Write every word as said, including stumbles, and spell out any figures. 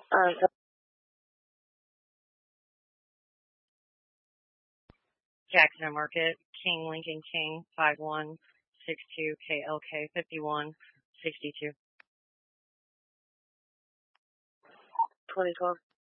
Uh, so Jackson Market, King Lincoln King, five one six two K L K fifty-one sixty-two. twenty twelve.